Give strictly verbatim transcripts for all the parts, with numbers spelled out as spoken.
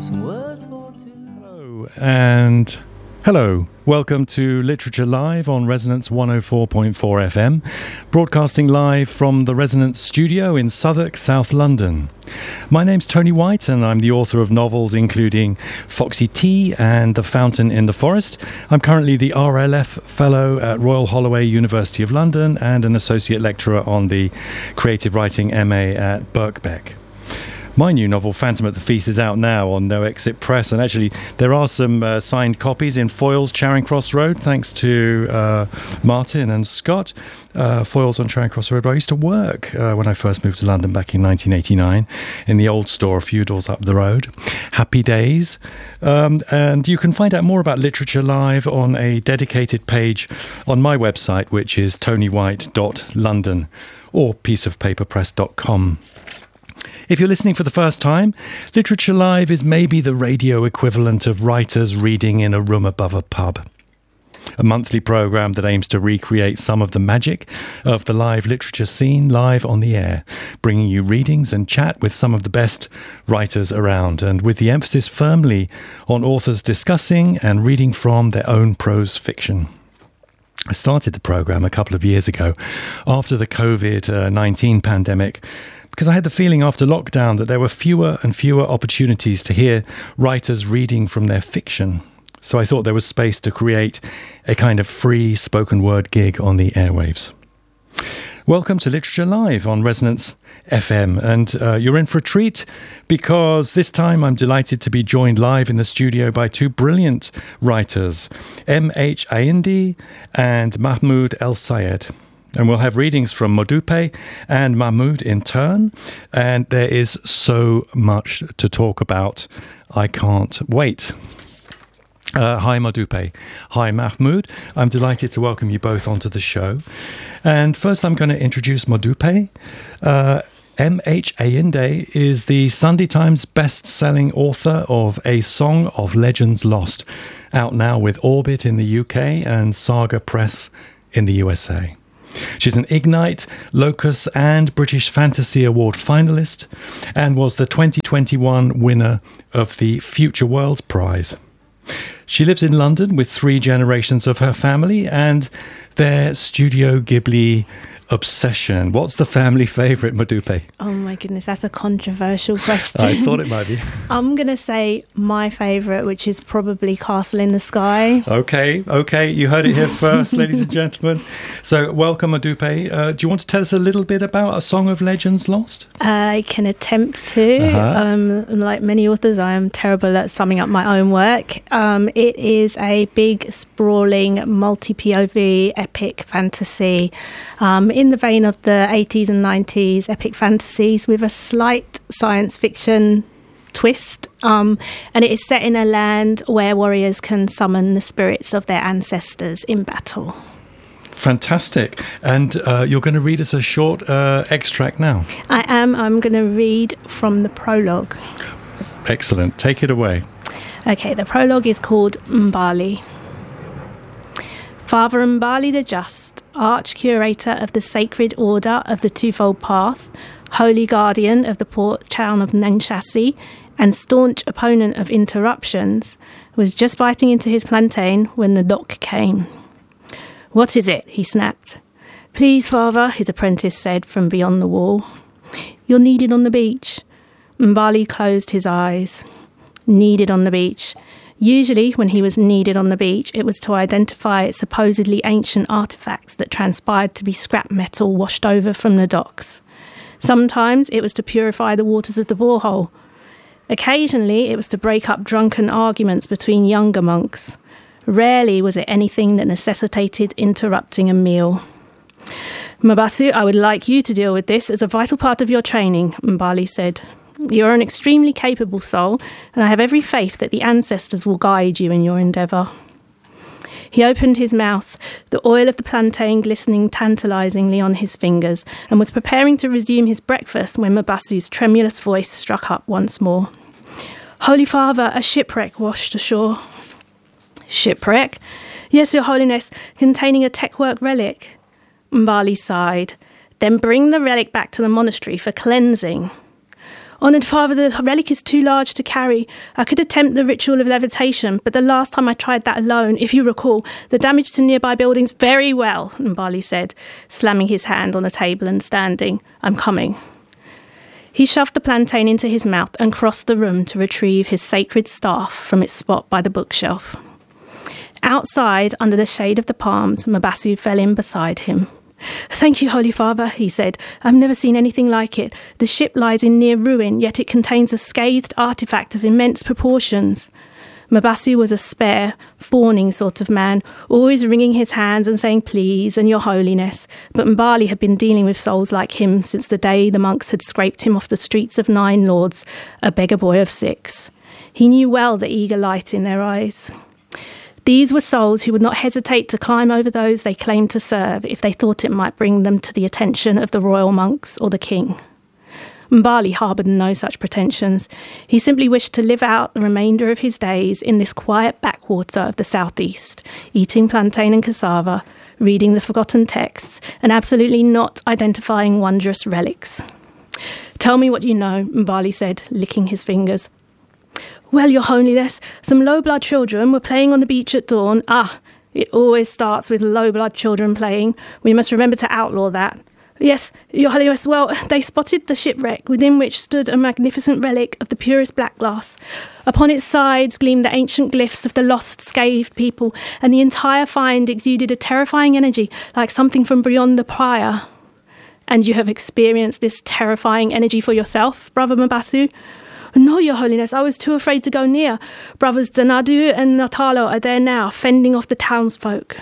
some words for two. Hello, and hello. Welcome to Literature Live on Resonance one oh four point four F M, broadcasting live from the Resonance studio in Southwark, South London. My name's Tony White, and I'm the author of novels including Foxy T and The Fountain in the Forest. I'm currently the R L F Fellow at Royal Holloway, University of London, and an Associate Lecturer on the Creative Writing M A at Birkbeck. My new novel, Phantom at the Feast, is out now on No Exit Press, and actually there are some uh, signed copies in Foyles, Charing Cross Road, thanks to uh, Martin and Scott. Uh, Foyles on Charing Cross Road, where I used to work uh, when I first moved to London back in nineteen eighty-nine, in the old store a few doors up the road. Happy days. Um, and you can find out more about Literature Live on a dedicated page on my website, which is tony white dot london, or piece of paper press dot com. If you're listening for the first time, Literature Live is maybe the radio equivalent of writers reading in a room above a pub. A monthly programme that aims to recreate some of the magic of the live literature scene live on the air, bringing you readings and chat with some of the best writers around, and with the emphasis firmly on authors discussing and reading from their own prose fiction. I started the programme a couple of years ago after the covid nineteen pandemic, because I had the feeling after lockdown that there were fewer and fewer opportunities to hear writers reading from their fiction. So I thought there was space to create a kind of free spoken word gig on the airwaves. Welcome to Literature Live on Resonance F M, and uh, you're in for a treat, because this time I'm delighted to be joined live in the studio by two brilliant writers, M H Ayinde and Mahmoud El-Sayed. And we'll have readings from Modupe and Mahmoud in turn. And there is so much to talk about. I can't wait. Uh, hi, Modupe. Hi, Mahmoud. I'm delighted to welcome you both onto the show. And first, I'm going to introduce Modupe. Uh, M H Ayinde is the Sunday Times best-selling author of A Song of Legends Lost, out now with Orbit in the U K and Saga Press in the U S A. She's an Ignite, Locus and British Fantasy Award finalist, and was the twenty twenty-one winner of the Future Worlds Prize. She lives in London with three generations of her family and their Studio Ghibli obsession. What's the family favourite, Modupe? Oh my goodness, that's a controversial question. I thought it might be. I'm going to say my favourite, which is probably Castle in the Sky. Okay, okay, you heard it here first, ladies and gentlemen. So welcome, Modupe. Uh, do you want to tell us a little bit about A Song of Legends Lost? I can attempt to. Uh-huh. Um, like many authors, I am terrible at summing up my own work. Um, it is a big, sprawling, multi-P O V epic fantasy um, in the vein of the eighties and nineties epic fantasies, with a slight science fiction twist. Um, and it is set in a land where warriors can summon the spirits of their ancestors in battle. Fantastic. And uh, you're going to read us a short uh, extract now. I am. I'm going to read from the prologue. Excellent. Take it away. Okay, the prologue is called Mbali. Father Mbali the Just, Arch-Curator of the Sacred Order of the Twofold Path, Holy Guardian of the port town of Nanshasi, and staunch opponent of interruptions, was just biting into his plantain when the knock came. "What is it?" he snapped. "Please, Father," his apprentice said from beyond the wall. "You're needed on the beach." Mbali closed his eyes. Needed on the beach. Usually, when he was needed on the beach, it was to identify supposedly ancient artefacts that transpired to be scrap metal washed over from the docks. Sometimes it was to purify the waters of the borehole. Occasionally, it was to break up drunken arguments between younger monks. Rarely was it anything that necessitated interrupting a meal. "Mabasu, I would like you to deal with this as a vital part of your training," Mbali said. "You are an extremely capable soul, and I have every faith that the ancestors will guide you in your endeavour." He opened his mouth, the oil of the plantain glistening tantalisingly on his fingers, and was preparing to resume his breakfast when Mabasu's tremulous voice struck up once more. "Holy Father, a shipwreck washed ashore." "Shipwreck?" "Yes, Your Holiness, containing a techwork relic." Mbali sighed. "Then bring the relic back to the monastery for cleansing." Honoured Father, the relic is too large to carry. I could attempt the ritual of levitation, but the last time I tried that alone, if you recall, the damage to nearby buildings very well, Mbali said, slamming his hand on a table and standing. I'm coming. He shoved the plantain into his mouth and crossed the room to retrieve his sacred staff from its spot by the bookshelf. Outside, under the shade of the palms, Mbasu fell in beside him. Thank you, Holy Father, he said. I've never seen anything like it. The ship lies in near ruin, yet it contains a scathed artefact of immense proportions. Mbasu was a spare, fawning sort of man, always wringing his hands and saying please and your holiness, but Mbali had been dealing with souls like him since the day the monks had scraped him off the streets of Nine Lords, a beggar boy of six. He knew well the eager light in their eyes. These were souls who would not hesitate to climb over those they claimed to serve if they thought it might bring them to the attention of the royal monks or the king. Mbali harboured no such pretensions. He simply wished to live out the remainder of his days in this quiet backwater of the southeast, eating plantain and cassava, reading the forgotten texts, and absolutely not identifying wondrous relics. Tell me what you know, Mbali said, licking his fingers. Well, Your Holiness, some low-blood children were playing on the beach at dawn. Ah, it always starts with low-blood children playing. We must remember to outlaw that. Yes, Your Holiness, well, they spotted the shipwreck within which stood a magnificent relic of the purest black glass. Upon its sides gleamed the ancient glyphs of the lost, scathed people, and the entire find exuded a terrifying energy, like something from beyond the prior. And you have experienced this terrifying energy for yourself, Brother Mbasu? No, Your Holiness, I was too afraid to go near. Brothers Danadu and Natalo are there now, fending off the townsfolk.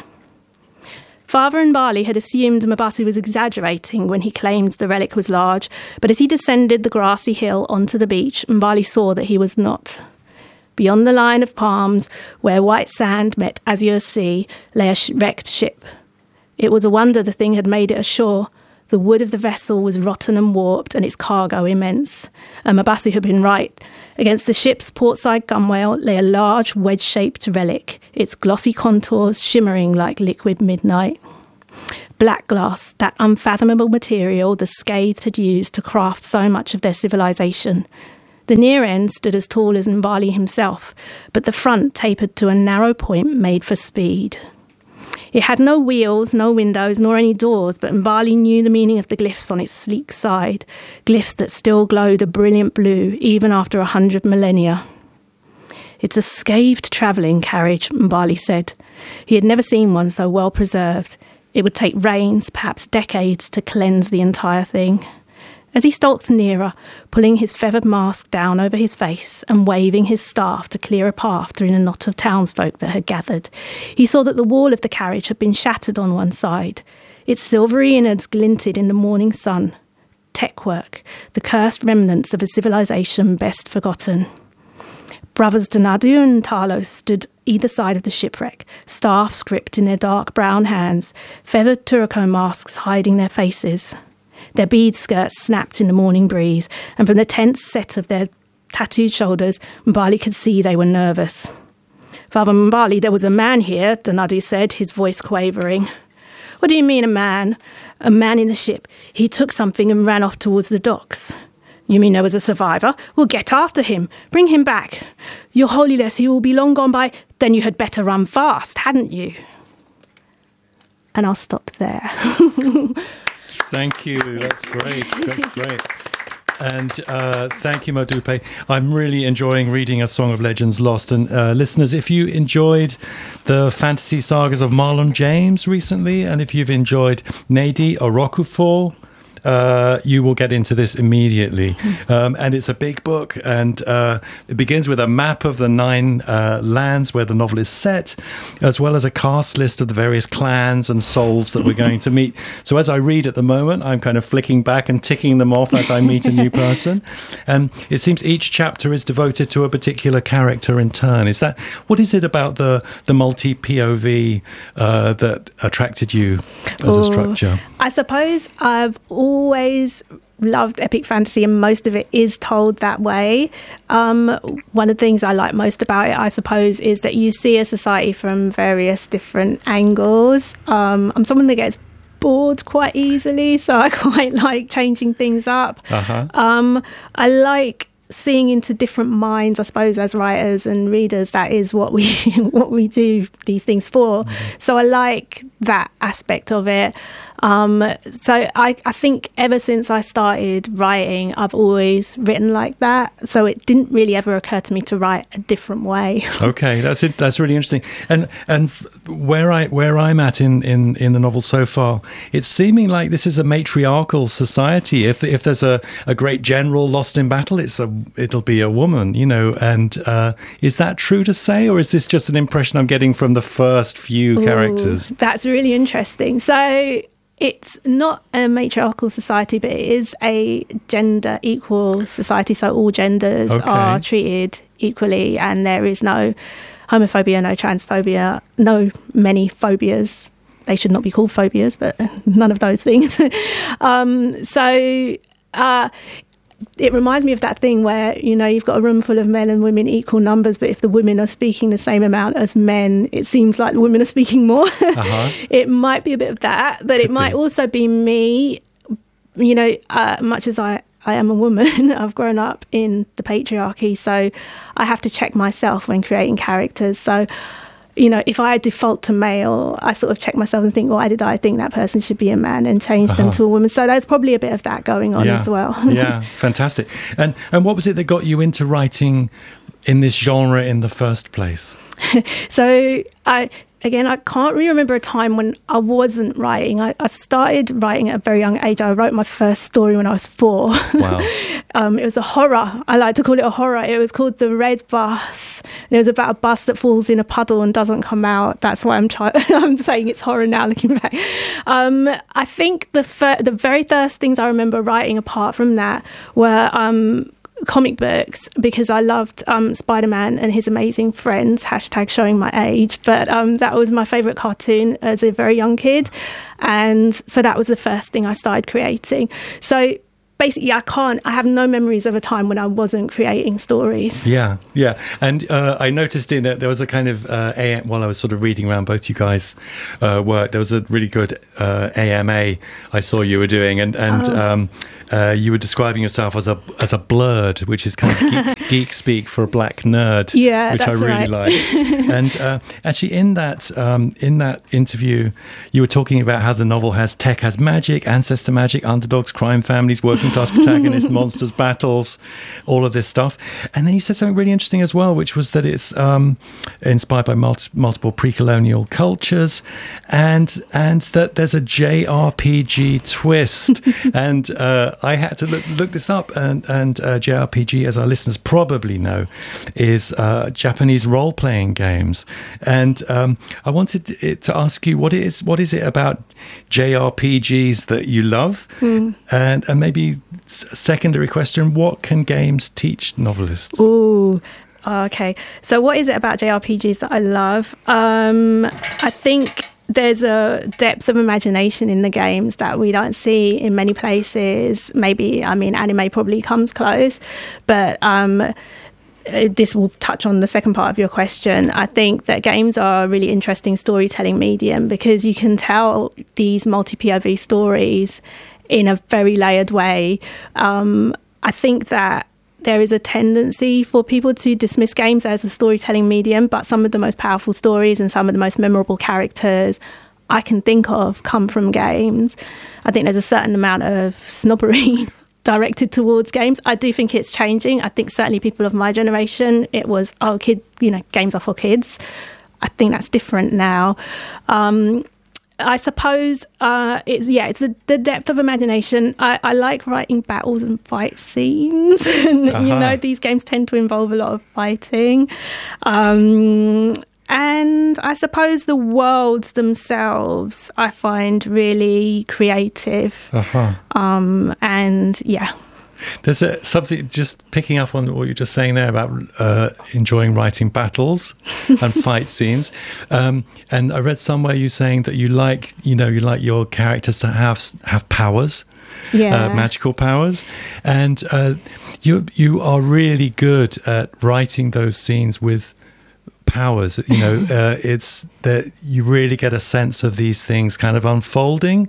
Father Mbali had assumed Mbasu was exaggerating when he claimed the relic was large, but as he descended the grassy hill onto the beach, Mbali saw that he was not. Beyond the line of palms, where white sand met azure sea, lay a wrecked ship. It was a wonder the thing had made it ashore. The wood of the vessel was rotten and warped, and its cargo immense. And Mbasu had been right. Against the ship's portside gunwale lay a large wedge-shaped relic, its glossy contours shimmering like liquid midnight. Black glass, that unfathomable material the Scathed had used to craft so much of their civilization. The near end stood as tall as Mbali himself, but the front tapered to a narrow point made for speed. It had no wheels, no windows, nor any doors, but Mbali knew the meaning of the glyphs on its sleek side, glyphs that still glowed a brilliant blue even after a hundred millennia. It's a scathed travelling carriage, Mbali said. He had never seen one so well preserved. It would take rains, perhaps decades, to cleanse the entire thing. As he stalked nearer, pulling his feathered mask down over his face and waving his staff to clear a path through the knot of townsfolk that had gathered, he saw that the wall of the carriage had been shattered on one side. Its silvery innards glinted in the morning sun. Tech work, the cursed remnants of a civilization best forgotten. Brothers Danadu and Talos stood either side of the shipwreck, staffs gripped in their dark brown hands, feathered Turco masks hiding their faces. Their bead skirts snapped in the morning breeze, and from the tense set of their tattooed shoulders, Mbali could see they were nervous. Father Mbali, there was a man here, Danadu said, his voice quavering. What do you mean, a man? A man in the ship. He took something and ran off towards the docks. You mean there was a survivor? Well, get after him. Bring him back. Your Holiness, he will be long gone by. Then you had better run fast, hadn't you? And I'll stop there. Thank you. That's great. That's great. And uh, thank you, Modupe. I'm really enjoying reading A Song of Legends Lost. And uh, listeners, if you enjoyed the fantasy sagas of Marlon James recently, and if you've enjoyed Nedi Orokufor, Uh, you will get into this immediately. Um, and it's a big book, and uh, it begins with a map of the nine uh, lands where the novel is set, as well as a cast list of the various clans and souls that we're going to meet. So as I read at the moment, I'm kind of flicking back and ticking them off as I meet a new person. And it seems each chapter is devoted to a particular character in turn. Is that, what is it about the, the multi-P O V uh, that attracted you as oh, a structure? I suppose I've always loved epic fantasy, and most of it is told that way. Um, one of the things I like most about it, I suppose, is that you see a society from various different angles. Um, I'm someone that gets bored quite easily, so I quite like changing things up. Uh-huh. Um, I like seeing into different minds, I suppose, as writers and readers. That is what we what we do these things for. Mm-hmm. So I like that aspect of it. Um, so I, I think ever since I started writing, I've always written like that. So it didn't really ever occur to me to write a different way. Okay, that's it. That's really interesting. And and where I where I'm at in, in, in the novel so far, it's seeming like this is a matriarchal society. If if there's a, a great general lost in battle, it's a it'll be a woman, you know. And uh, is that true to say, or is this just an impression I'm getting from the first few Ooh, characters? That's really interesting. So it's not a matriarchal society, but it is a gender equal society. So all genders Okay. are treated equally, and there is no homophobia, no transphobia, no many phobias. They should not be called phobias, but none of those things. um, so uh, it reminds me of that thing where, you know, you've got a room full of men and women equal numbers, but if the women are speaking the same amount as men, it seems like the women are speaking more. Uh-huh. It might be a bit of that, but Could it might be. also be me, you know, uh, much as I, I am a woman, I've grown up in the patriarchy, so I have to check myself when creating characters. So, you know, if I default to male, I sort of check myself and think, why did I think that person should be a man, and change uh-huh. them to a woman? So there's probably a bit of that going on yeah. as well. Yeah, fantastic. And and what was it that got you into writing in this genre in the first place? So I... Again, I can't really remember a time when I wasn't writing. I, I started writing at a very young age. I wrote my first story when I was four. Wow. um, it was a horror. I like to call it a horror. It was called The Red Bus. And it was about a bus that falls in a puddle and doesn't come out. That's why I'm trying. I'm saying it's horror now, looking back. Um, I think the fir- the very first things I remember writing, apart from that, were Um, comic books, because I loved um, Spider-Man and His Amazing Friends, hashtag showing my age, but um, that was my favourite cartoon as a very young kid, and so that was the first thing I started creating. So basically, I can't, I have no memories of a time when I wasn't creating stories. Yeah, yeah. And uh, I noticed in that there was a kind of, uh, A- while I was sort of reading around both you guys' uh, work, there was a really good uh, A M A I saw you were doing, and, and oh. um, uh, you were describing yourself as a as a blurred, which is kind of geek, geek speak for a black nerd, yeah, which I really right. liked. And uh, actually in that um, in that interview, you were talking about how the novel has tech has magic, ancestor magic, underdogs, crime families, working class protagonists, monsters, battles, all of this stuff. And then you said something really interesting as well, which was that it's um, inspired by multi- multiple pre-colonial cultures, and and that there's a J R P G twist. And uh, I had to look, look this up, and, and uh, J R P G, as our listeners probably know, is uh, Japanese role-playing games. And um, I wanted to ask you, what is what is it about J R P Gs that you love? Mm. And, and maybe secondary question, what can games teach novelists? Ooh, okay. So what is it about J R P Gs that I love? Um, I think there's a depth of imagination in the games that we don't see in many places. Maybe, I mean, anime probably comes close, but um, this will touch on the second part of your question. I think that games are a really interesting storytelling medium because you can tell these multi-P O V stories in a very layered way. Um, I think that there is a tendency for people to dismiss games as a storytelling medium, but some of the most powerful stories and some of the most memorable characters I can think of come from games. I think there's a certain amount of snobbery directed towards games. I do think it's changing. I think certainly people of my generation, it was, oh, kid, you know, games are for kids. I think that's different now. Um, I suppose uh, it's yeah, it's the, the depth of imagination. I, I like writing battles and fight scenes. and, uh-huh. You know, these games tend to involve a lot of fighting. Um, and I suppose the worlds themselves I find really creative. Uh-huh. Um, and yeah. There's a, something, just picking up on what you're just saying there about uh, enjoying writing battles and fight scenes. Um, and I read somewhere you saying that you like, you know, you like your characters to have have powers, yeah. uh, magical powers, and uh, you you are really good at writing those scenes with powers. You know, uh, it's that you really get a sense of these things kind of unfolding,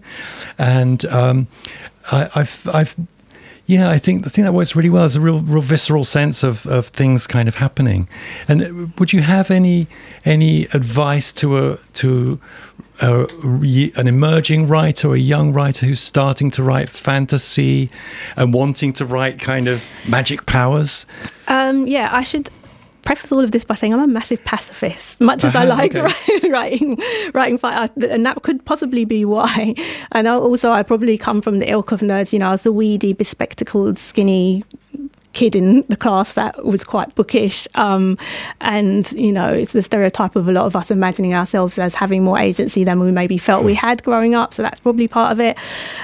and um, I, I've, I've, yeah, I think I think that works really well. There's a real, real visceral sense of, of things kind of happening. And would you have any any advice to a to a, an emerging writer or a young writer who's starting to write fantasy and wanting to write kind of magic powers? Um, yeah, I should preface all of this by saying I'm a massive pacifist, much as uh-huh, I like okay. writing, writing, and that could possibly be why. And also, I probably come from the ilk of nerds. You know, I was the weedy, bespectacled, skinny kid in the class that was quite bookish, um, and you know, it's the stereotype of a lot of us imagining ourselves as having more agency than we maybe felt we had growing up. So that's probably part of it.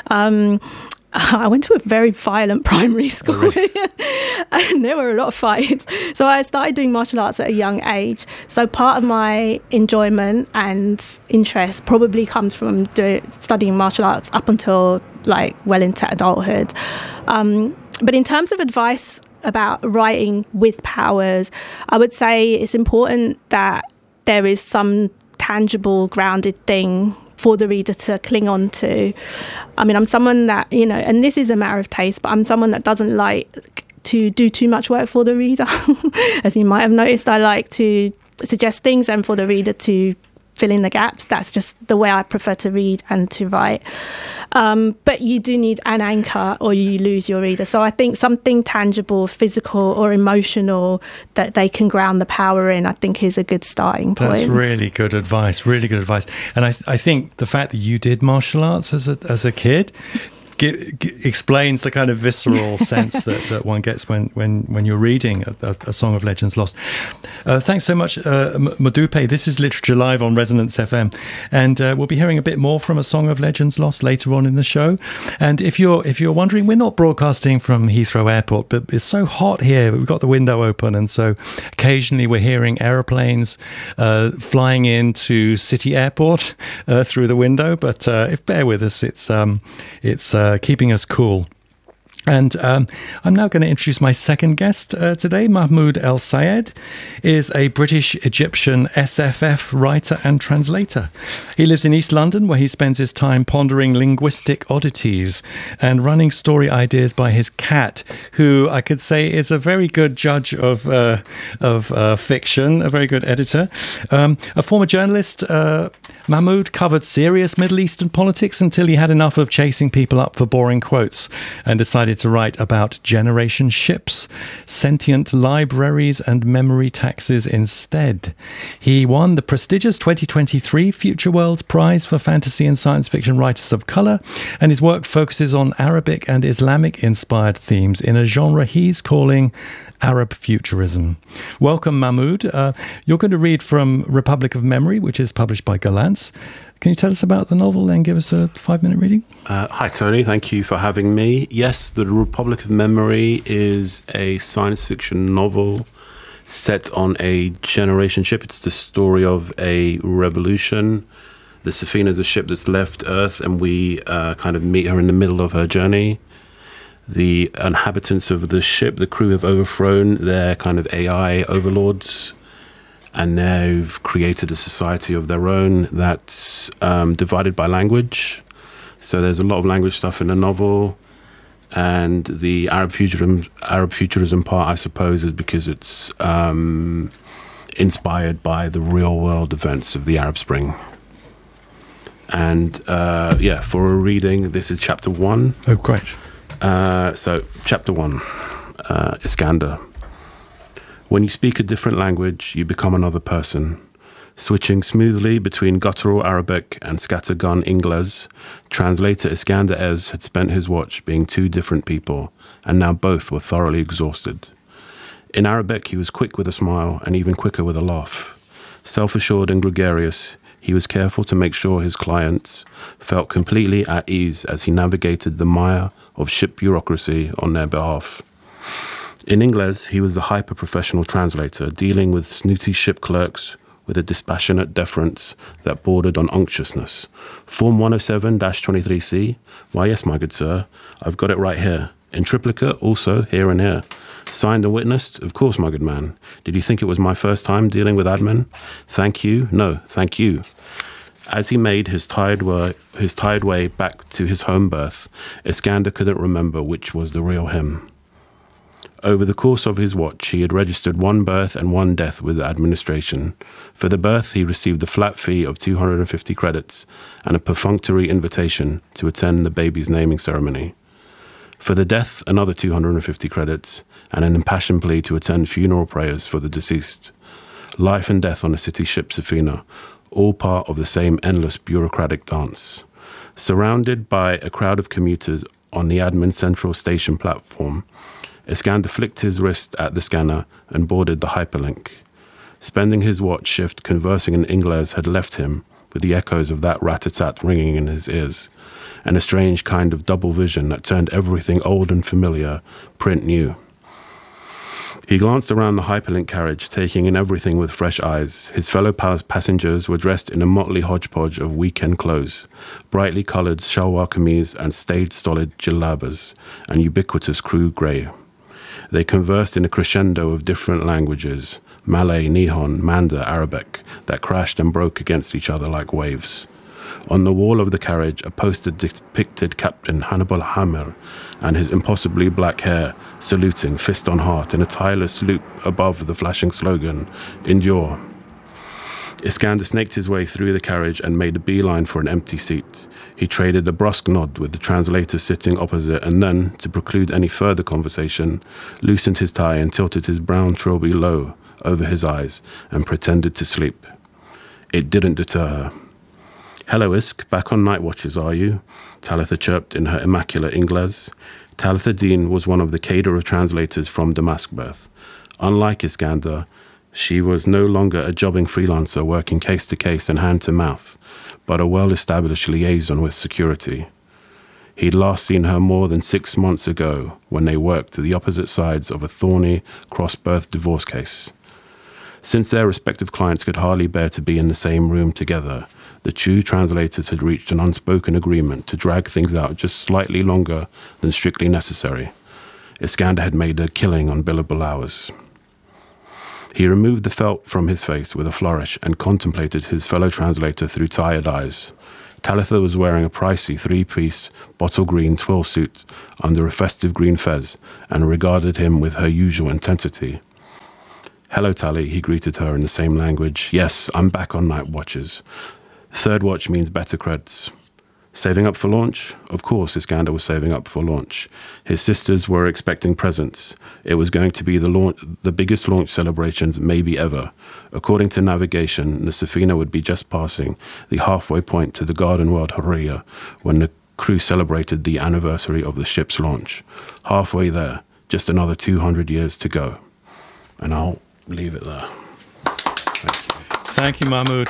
Um, I went to a very violent primary school, oh, really? And there were a lot of fights. So I started doing martial arts at a young age. So part of my enjoyment and interest probably comes from do, studying martial arts up until like well into adulthood. Um, but in terms of advice about writing with powers, I would say it's important that there is some tangible, grounded thing for the reader to cling on to. I mean, I'm someone that, you know, and this is a matter of taste, but I'm someone that doesn't like to do too much work for the reader. As you might have noticed, I like to suggest things and for the reader to fill in the gaps. That's just the way I prefer to read and to write. Um, but you do need an anchor or you lose your reader. So I think something tangible, physical or emotional that they can ground the power in, I think is a good starting point. That's really good advice, really good advice. And I, I think the fact that you did martial arts as a, as a kid G- g- explains the kind of visceral sense that, that one gets when, when, when you're reading a, a, a Song of Legends Lost. Uh, thanks so much, uh, Modupe. This is Literature Live on Resonance F M, and uh, we'll be hearing a bit more from A Song of Legends Lost later on in the show. And if you're if you're wondering, we're not broadcasting from Heathrow Airport, but it's so hot here. We've got the window open, and so occasionally we're hearing aeroplanes uh, flying into City Airport uh, through the window. But uh, if bear with us, it's um, it's uh, Uh, keeping us cool. And um, I'm now going to introduce my second guest uh, today. Mahmoud El Sayed is a British-Egyptian S F F writer and translator. He lives in East London, where he spends his time pondering linguistic oddities and running story ideas by his cat, who I could say is a very good judge of uh, of uh, fiction, a very good editor. Um, a former journalist, uh, Mahmoud covered serious Middle Eastern politics until he had enough of chasing people up for boring quotes and decided to write about generation ships, sentient libraries and memory taxes instead. He won the prestigious twenty twenty-three Future World Prize for Fantasy and Science Fiction Writers of Colour, and his work focuses on Arabic and Islamic-inspired themes in a genre he's calling Arab Futurism. Welcome, Mahmoud. Uh, you're going to read from Republic of Memory, which is published by Gollancz. Can you tell us about the novel and give us a five-minute reading? Uh, hi, Tony. Thank you for having me. Yes, The Republic of Memory is a science fiction novel set on a generation ship. It's the story of a revolution. The Safina is a ship that's left Earth, and we uh, kind of meet her in the middle of her journey. The inhabitants of the ship, the crew, have overthrown their kind of A I overlords, and they've created a society of their own that's um, divided by language. So there's a lot of language stuff in the novel, and the Arab futurism, Arab futurism part, I suppose, is because it's um, inspired by the real-world events of the Arab Spring. And uh, yeah, for a reading, this is chapter one. Oh, great. Uh, so, chapter one, uh, Iskander. When you speak a different language, you become another person. Switching smoothly between guttural Arabic and scattergun Ingles, translator Iskander Ez had spent his watch being two different people, and now both were thoroughly exhausted. In Arabic, he was quick with a smile, and even quicker with a laugh. Self-assured and gregarious, he was careful to make sure his clients felt completely at ease as he navigated the mire of ship bureaucracy on their behalf. In Ingles, he was the hyper-professional translator, dealing with snooty ship clerks with a dispassionate deference that bordered on unctuousness. Form one oh seven dash twenty-three C? Why, yes, my good sir. I've got it right here. In triplicate, also here and here. Signed and witnessed? Of course, my good man. Did you think it was my first time dealing with admin? Thank you. No, thank you. As he made his tired, way, his tired way back to his home berth, Iskander couldn't remember which was the real him. Over the course of his watch, he had registered one birth and one death with the administration. For the birth, he received a flat fee of two hundred fifty credits and a perfunctory invitation to attend the baby's naming ceremony. For the death, another two hundred fifty credits and an impassioned plea to attend funeral prayers for the deceased. Life and death on a city ship Safina, all part of the same endless bureaucratic dance. Surrounded by a crowd of commuters on the admin central station platform, Iskander flicked his wrist at the scanner and boarded the hyperlink. Spending his watch shift conversing in Ingles had left him with the echoes of that rat-a-tat ringing in his ears, and a strange kind of double vision that turned everything old and familiar print new. He glanced around the hyperlink carriage, taking in everything with fresh eyes. His fellow pa- passengers were dressed in a motley hodgepodge of weekend clothes, brightly coloured shalwar kameez and staid stolid jillabas, and ubiquitous crew grey. They conversed in a crescendo of different languages, Malay, Nihon, Manda, Arabic, that crashed and broke against each other like waves. On the wall of the carriage, a poster depicted Captain Hannibal Hammer and his impossibly black hair, saluting, fist on heart, in a tireless loop above the flashing slogan, Endure. Iskander snaked his way through the carriage and made a beeline for an empty seat. He traded a brusque nod with the translator sitting opposite and then, to preclude any further conversation, loosened his tie and tilted his brown trilby low over his eyes and pretended to sleep. It didn't deter her. "Hello, Isk, back on night watches, are you?" Talitha chirped in her immaculate Ingles. Talitha Dean was one of the cadre of translators from Damascus. Unlike Iskander, she was no longer a jobbing freelancer working case-to-case and hand-to-mouth, but a well-established liaison with security. He'd last seen her more than six months ago when they worked to the opposite sides of a thorny, cross-birth divorce case. Since their respective clients could hardly bear to be in the same room together, the two translators had reached an unspoken agreement to drag things out just slightly longer than strictly necessary. Iskander had made a killing on billable hours. He removed the felt from his face with a flourish and contemplated his fellow translator through tired eyes. Talitha was wearing a pricey three-piece bottle green twill suit under a festive green fez and regarded him with her usual intensity. "Hello, Tally," he greeted her in the same language. "Yes, I'm back on night watches. Third watch means better creds." Saving up for launch? Of course, Iskander was saving up for launch. His sisters were expecting presents. It was going to be the launch, the biggest launch celebrations maybe ever. According to navigation, the Safina would be just passing the halfway point to the garden world Hurriya when the crew celebrated the anniversary of the ship's launch. Halfway there, just another two hundred years to go. And I'll leave it there. Thank you. Thank you, Mahmoud.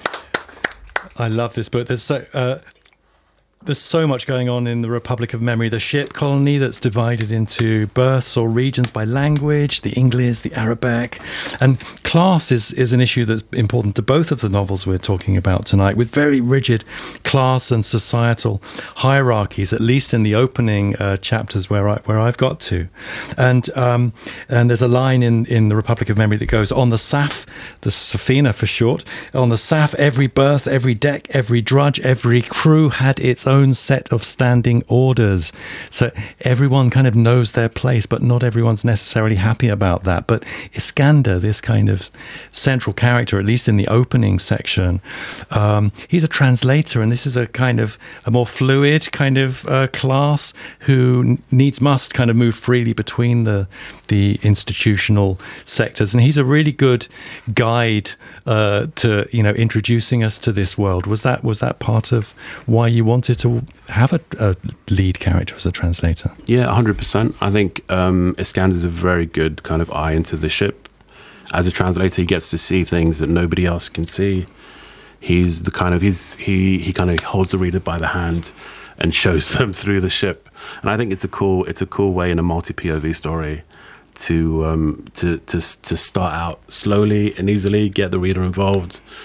I love this book. There's so... Uh, There's so much going on in the Republic of Memory, the ship colony that's divided into berths or regions by language, the English, the Arabic. And class is, is an issue that's important to both of the novels we're talking about tonight, with very rigid class and societal hierarchies, at least in the opening uh, chapters where, I, where I've got to. And um, and there's a line in, in the Republic of Memory that goes, on the S A F, the Safina for short, on the S A F, every berth, every deck, every drudge, every crew had its own set of standing orders. So everyone kind of knows their place, but not everyone's necessarily happy about that. But Iskander, this kind of central character, at least in the opening section, um, he's a translator, and this is a kind of a more fluid kind of uh, class who needs must kind of move freely between the the institutional sectors. And he's a really good guide uh, to, you know, introducing us to this world. Was that was that part of why you wanted to have a, a lead character as a translator? Yeah, one hundred percent. I think um, Iskander's a very good kind of eye into the ship. As a translator, he gets to see things that nobody else can see. He's the kind of, he's, he, he kind of holds the reader by the hand and shows them through the ship. And I think it's a cool, it's a cool way in a multi-P O V story to um, to to to start out slowly and easily, get the reader involved,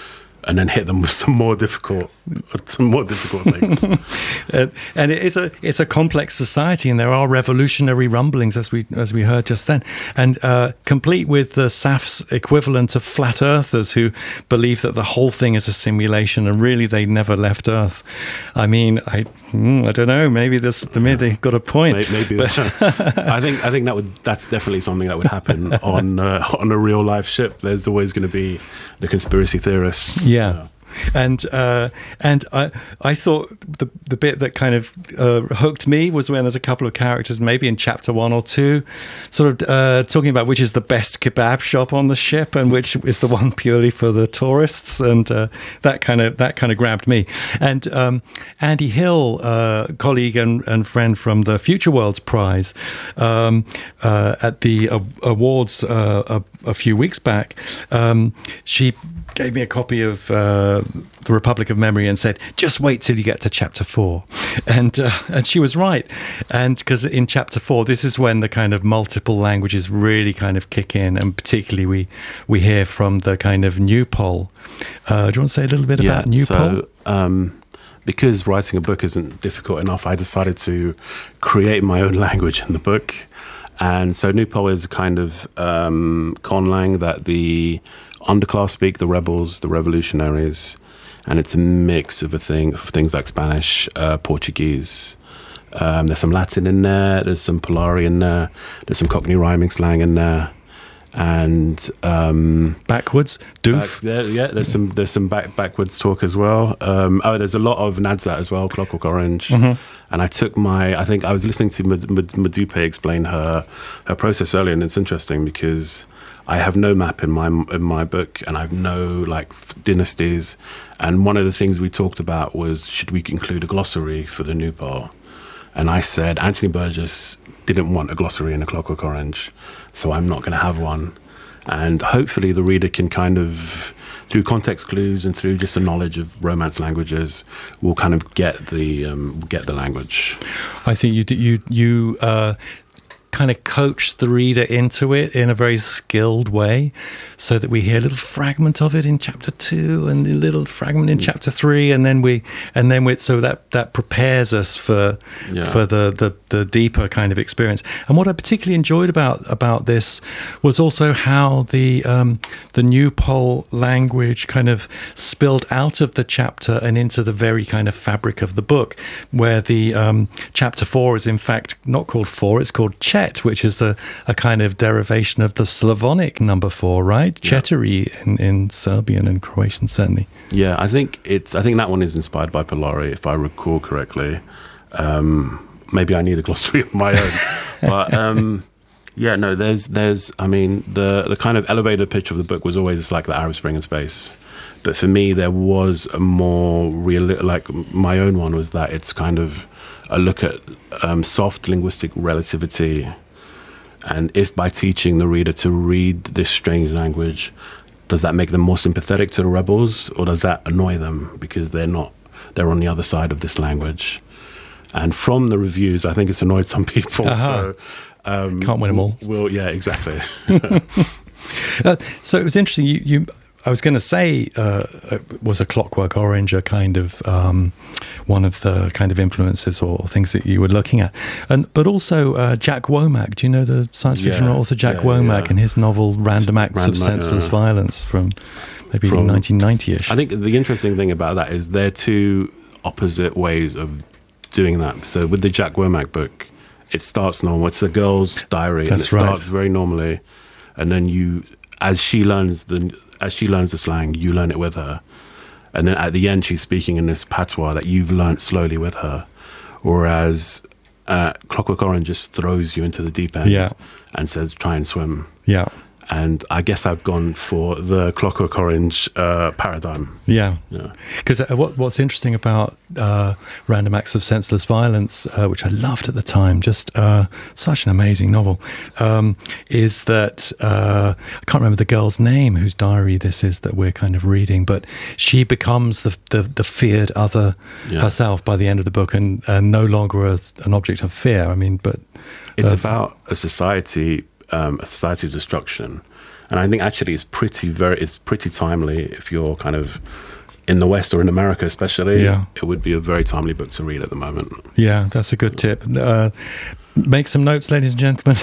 and then hit them with some more difficult, some more difficult things. uh, and it's a it's a complex society, and there are revolutionary rumblings, as we as we heard just then, and uh, complete with the S A F's equivalent of flat earthers who believe that the whole thing is a simulation, and really they never left Earth. I mean, I mm, I don't know. Maybe this maybe they've got a point. Maybe, maybe but I think I think that would that's definitely something that would happen on uh, on a real life ship. There's always going to be the conspiracy theorists. Yeah. Uh, And uh, and I I thought the the bit that kind of uh, hooked me was when there's a couple of characters, maybe in chapter one or two, sort of uh, talking about which is the best kebab shop on the ship and which is the one purely for the tourists, and uh, that kind of that kind of grabbed me. And um, Andy Hill, uh, colleague and, and friend from the Future Worlds Prize, um, uh, at the uh, awards uh, a, a few weeks back, um, she gave me a copy of uh, The Republic of Memory and said, just wait till you get to chapter four. And uh, and she was right. And because in chapter four, this is when the kind of multiple languages really kind of kick in. And particularly we, we hear from the kind of New Pol. Uh, do you want to say a little bit yeah, about New so, Pol? Um, because writing a book isn't difficult enough, I decided to create my own language in the book. And so New Pol is a kind of um, conlang that the underclass speak, the rebels, the revolutionaries, and it's a mix of a thing of things like Spanish, uh, Portuguese. Um, there's some Latin in there. There's some Polari in there. There's some Cockney rhyming slang in there, and um, backwards doof. Back, yeah, yeah. There's some there's some back, backwards talk as well. Um, oh, there's a lot of Nadzat as well, Clockwork Orange. Mm-hmm. And I took my. I think I was listening to Modupe explain her her process earlier, and it's interesting because I have no map in my in my book, and I have no like dynasties. And one of the things we talked about was, should we include a glossary for the New Pol? And I said Anthony Burgess didn't want a glossary in A Clockwork Orange, so I'm not going to have one. And hopefully the reader can kind of, through context clues and through just a knowledge of Romance languages, will kind of get the um, get the language. I think you you you. Uh kind of coach the reader into it in a very skilled way, so that we hear a little fragment of it in chapter two and a little fragment in mm. chapter three, and then we and then we so that that prepares us for yeah. for the, the the deeper kind of experience. And what I particularly enjoyed about about this was also how the um the New Pol language kind of spilled out of the chapter and into the very kind of fabric of the book, where the um chapter four is in fact not called four, it's called Chet, which is a, a kind of derivation of the Slavonic number four, right? Yeah. Cheteri in, in Serbian and Croatian, certainly. Yeah, I think it's. I think that one is inspired by Polari, if I recall correctly. Um, maybe I need a glossary of my own, but um, yeah, no. There's, there's. I mean, the the kind of elevator pitch of the book was always like the Arab Spring in space, but for me, there was a more real. Like my own one was that it's kind of a look at um, soft linguistic relativity, and if by teaching the reader to read this strange language, does that make them more sympathetic to the rebels, or does that annoy them because they're not, they're on the other side of this language? And from the reviews, I think it's annoyed some people. Uh-huh. So um, can't win them all. Well, yeah, exactly. uh, so it was interesting. You. you I was going to say, uh, was A Clockwork Orange a kind of um, one of the kind of influences or things that you were looking at? And but also uh, Jack Womack. Do you know the science fiction yeah, author Jack yeah, Womack yeah. and his novel Random Acts Random, of Senseless uh, Violence from maybe from, nineteen ninety-ish? I think the interesting thing about that is they're two opposite ways of doing that. So with the Jack Womack book, it starts normal. It's the girl's diary, That's and it right. starts very normally, and then you, as she learns the. As she learns the slang, you learn it with her. And then at the end, she's speaking in this patois that you've learnt slowly with her. Whereas uh, Clockwork Orange just throws you into the deep end yeah. and says, try and swim. Yeah. And I guess I've gone for the Clockwork Orange uh, paradigm. Yeah. Because yeah. uh, what, what's interesting about uh, Random Acts of Senseless Violence, uh, which I loved at the time, just uh, such an amazing novel, um, is that uh, I can't remember the girl's name whose diary this is that we're kind of reading, but she becomes the the, the feared other yeah. herself by the end of the book, and, and no longer a, an object of fear. I mean, but... It's uh, about a society... Um, a society's destruction, And I think actually it's pretty very it's pretty timely if you're kind of in the West or in America especially. Yeah. It would be a very timely book to read at the moment. Yeah, that's a good tip. Uh, make some notes, ladies and gentlemen.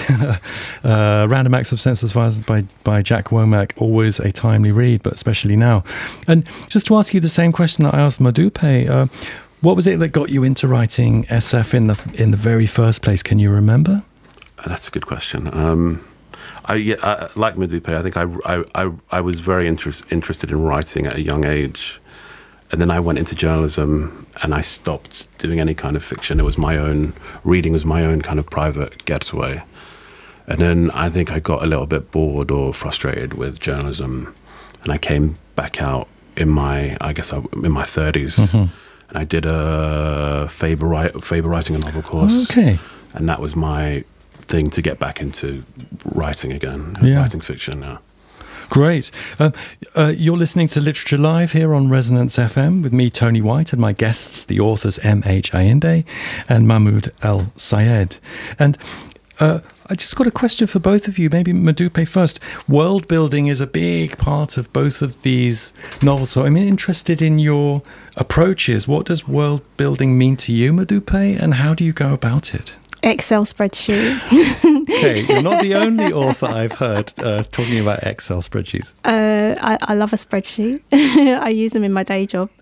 uh, Random Acts of Senseless Violence by, by Jack Womack, always a timely read, but especially now. And just to ask you the same question that I asked Modupe, uh, what was it that got you into writing S F in the in the very first place? Can you remember? Uh, that's a good question. Um, I, yeah, I, like Modupe, I think I, I, I, I was very interest, interested in writing at a young age. And then I went into journalism and I stopped doing any kind of fiction. It was my own, reading was my own kind of private getaway. And then I think I got a little bit bored or frustrated with journalism. And I came back out in my, I guess, I, in my thirties. Mm-hmm. And I did a Faber, write, Faber writing a novel course. Okay. And that was my thing to get back into writing again, yeah. writing fiction now. Great. Uh, uh, you're listening to Literature Live here on Resonance F M with me, Tony White, and my guests, the authors M H Ayinde and Mahmoud El Sayed. And uh, I just got a question for both of you, maybe Modupe first. World building is a big part of both of these novels, so I'm interested in your approaches. What does world building mean to you, Modupe, and how do you go about it? Excel spreadsheet. Okay, you're not the only author I've heard uh, talking about Excel spreadsheets. Uh, I, I love a spreadsheet. I use them in my day job.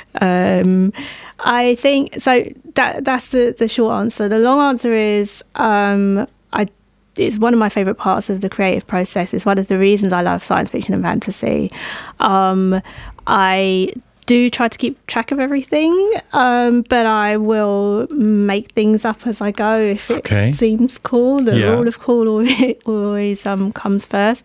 Um, I think so. That that's the, the short answer. The long answer is um, I. It's one of my favourite parts of the creative process. It's one of the reasons I love science fiction and fantasy. Um, I. do try to keep track of everything, um, but I will make things up as I go if it okay. seems cool. The yeah. rule of cool always, always um, comes first.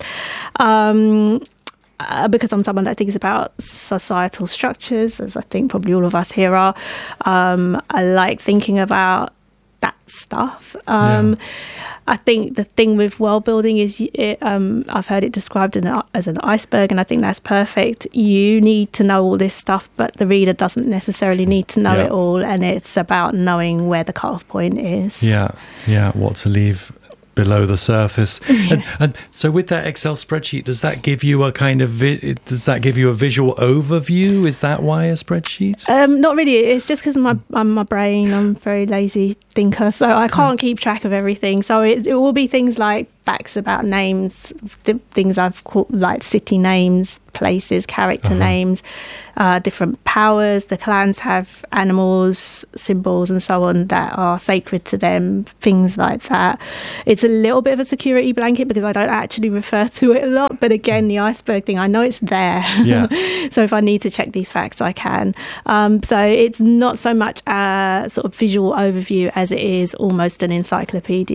Um, uh, because I'm someone that thinks about societal structures, as I think probably all of us here are. Um, I like thinking about that stuff. Um, yeah. I think the thing with world building is it, um, I've heard it described in a, as an iceberg, and I think that's perfect. You need to know all this stuff, but the reader doesn't necessarily need to know yeah. it all, and it's about knowing where the cut-off point is. Yeah, yeah, what to leave below the surface. Yeah. And, and so with that Excel spreadsheet, does that give you a kind of vi- does that give you a visual overview? Is that why a spreadsheet? Um, not really. It's just because my I'm my brain. I'm a very lazy thinker, so I can't keep track of everything. So it it will be things like facts about names, the things I've called like city names, places, character uh-huh. names, uh, different powers. The clans have animals, symbols, and so on that are sacred to them. Things like that. It's a little bit of a security blanket because I don't actually refer to it a lot. But again, the iceberg thing, I know it's there. Yeah. So if I need to check these facts, I can. Um, so it's not so much a sort of visual overview as it is almost an encyclopedia.